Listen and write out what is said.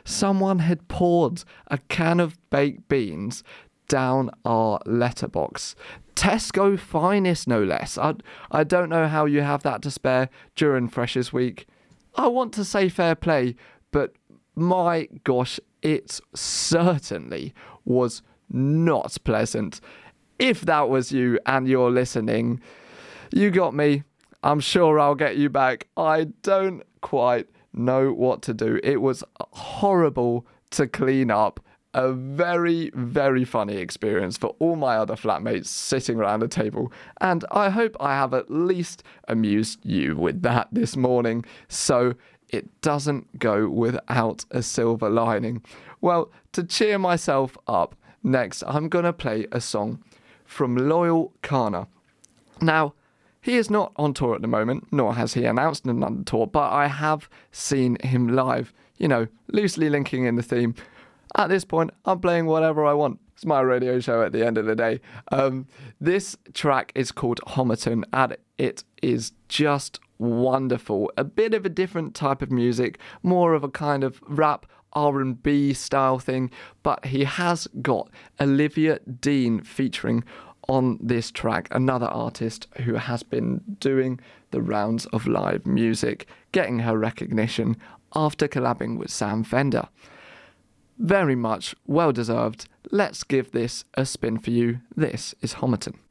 someone had poured a can of baked beans down our letterbox. Tesco finest, no less. I don't know how you have that to spare during Freshers Week. I want to say fair play, but my gosh, it certainly was not pleasant. If that was you and you're listening, you got me. I'm sure I'll get you back. I don't quite know what to do. It was horrible to clean up. A very, very funny experience for all my other flatmates sitting around the table. And I hope I have at least amused you with that this morning, so it doesn't go without a silver lining. Well, to cheer myself up, next I'm going to play a song from Loyal Kana. Now, he is not on tour at the moment, nor has he announced another tour, but I have seen him live, loosely linking in the theme. At this point, I'm playing whatever I want. It's my radio show at the end of the day. This track is called Homerton, and it is just wonderful. A bit of a different type of music, more of a kind of rap, R&B style thing, but he has got Olivia Dean featuring on this track, another artist who has been doing the rounds of live music, getting her recognition after collabing with Sam Fender. Very much well deserved. Let's give this a spin for you. This is Homerton.